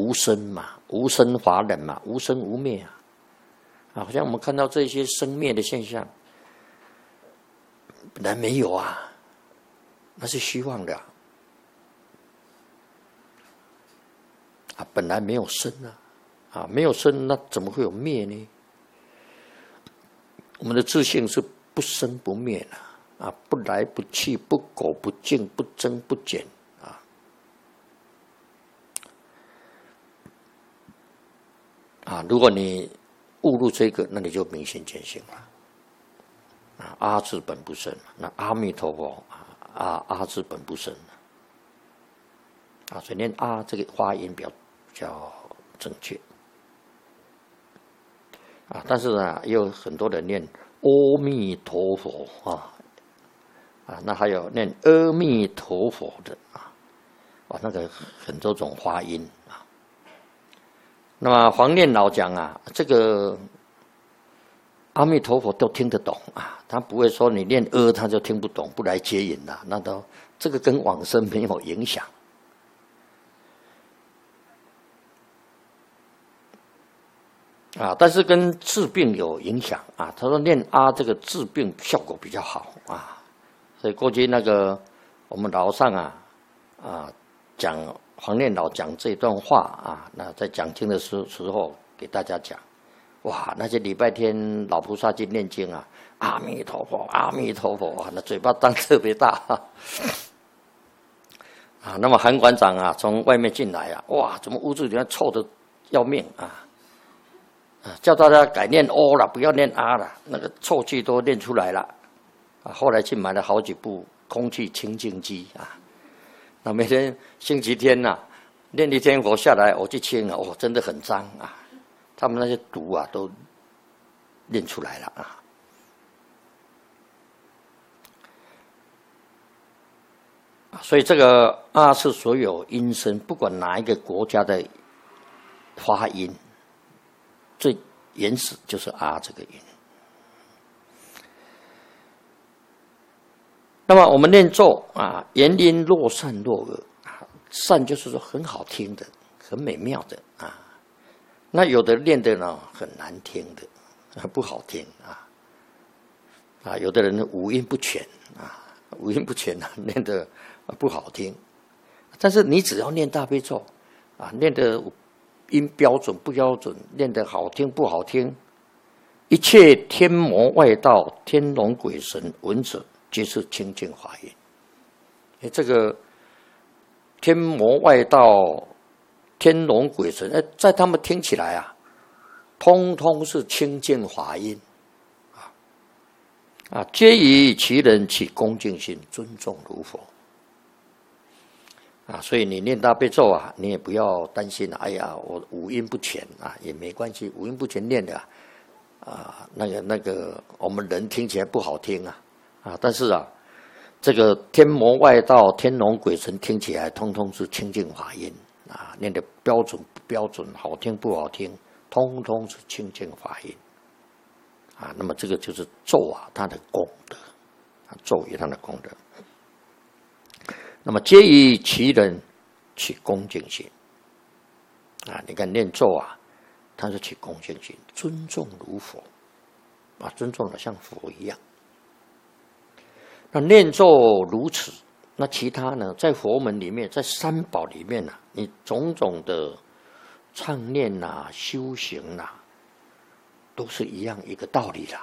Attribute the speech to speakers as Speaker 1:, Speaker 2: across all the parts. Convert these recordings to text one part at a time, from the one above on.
Speaker 1: 无生嘛，无生法忍嘛，无生无灭啊。好像我们看到这些生灭的现象，本来没有啊，那是虚妄的啊，本来没有生啊，没有生，那怎么会有灭呢？我们的自性是不生不灭的啊，不来不去，不垢不净，不增不减啊！如果你误入这个，那你就明心见性了啊！阿字本不生，那阿弥陀佛阿字本不生啊，所以念阿这个发音比较正确啊。但是呢，也有很多人念阿弥陀佛那还有念阿弥陀佛的那个很多种发音啊。那么黄念老讲这个阿弥陀佛都听得懂啊，他不会说你念他就听不懂，不来接引那都这个跟往生没有影响啊，但是跟治病有影响啊。他说念阿这个治病效果比较好啊，所以过去那个我们老上讲黄念老讲这段话那在讲经的时候给大家讲，哇，那些礼拜天老菩萨去念经阿弥陀佛，阿弥陀佛那嘴巴张特别大那么韩馆长从外面进来哇，怎么屋子里面臭得要命叫大家改念哦了，不要念啊了，那个臭气都念出来了后来去买了好几部空气清净机那每天星期天念一天我下来我去清真的很脏他们那些毒都念出来了所以这个是所有音声，不管哪一个国家的发音，最原始就是这个音。那么我们念咒言音若善若恶善就是说很好听的，很美妙的那有的念的呢很难听的，不好听有的人五音不全五音不全念的不好听。但是你只要念大悲咒念的音标准不标准，念的好听不好听，一切天魔外道、天龙鬼神闻者，皆是清净法音。这个天魔外道、天龙鬼神，在他们听起来通通是清净法音皆以其人起恭敬心，尊重如佛所以你念大悲咒你也不要担心哎呀，我五音不全也没关系，五音不全念的那个我们人听起来不好听但是这个天魔外道、天龙鬼神听起来通通是清净法音念的标准不标准，好听不好听，通通是清净法音那么这个就是咒它的功德咒有它的功德。那么皆以其人起恭敬心你看念咒它是起恭敬心，尊重如佛尊重的像佛一样。那念咒如此，那其他呢，在佛门里面，在三宝里面你种种的唱念修行都是一样一个道理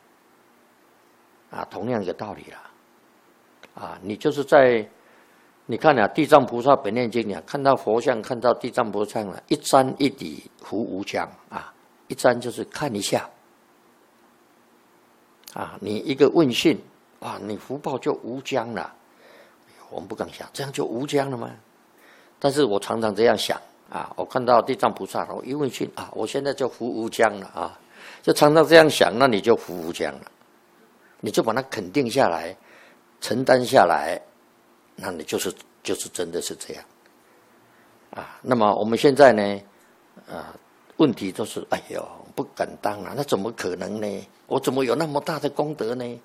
Speaker 1: 同样一个道理你就是在你看地藏菩萨本愿经看到佛像，看到地藏菩萨一瞻一礼福无疆一瞻就是看一下你一个问讯你福报就无疆了。我们不敢想，这样就无疆了吗？但是我常常这样想我看到地藏菩萨，我一问讯我现在就福无疆了就常常这样想，那你就福无疆了，你就把它肯定下来，承担下来，那你就是真的是这样那么我们现在呢问题都是哎呦不敢当那怎么可能呢？我怎么有那么大的功德呢？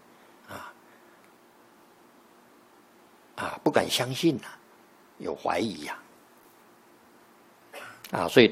Speaker 1: 不敢相信有怀疑啊，所以